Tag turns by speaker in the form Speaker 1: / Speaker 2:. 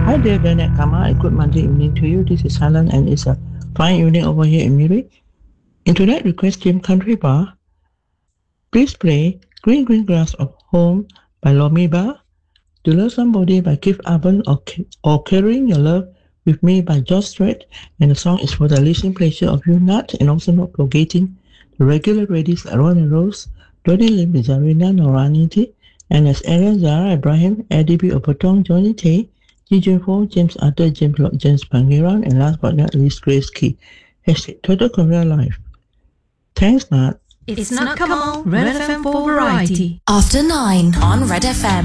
Speaker 1: Hi dear Janet Kama, a good Monday evening to you. This is Helen and it's a fine evening over here in Miri. In tonight request team Country Bar, please play Green Green Grass of Home by Lomi Bar, To Love Somebody by Keith Urban or Carrying Your Love with Me by George Strait, and the song is for the listening pleasure of you Nat, and also not forgetting the regular ladies like Ron and Rose, Donny Lim, Zarina Noraniti, and as Aaron, Zara Ibrahim, Eddie B. Opotong, Johnny Tay, Ji Junfo, James Arthur, James Pangeran, and last but not least Grace Key. Hashtag Total Korea Life. Thanks, Nat.
Speaker 2: It's not Kamal, Red FM for variety.
Speaker 3: After 9 on Red FM.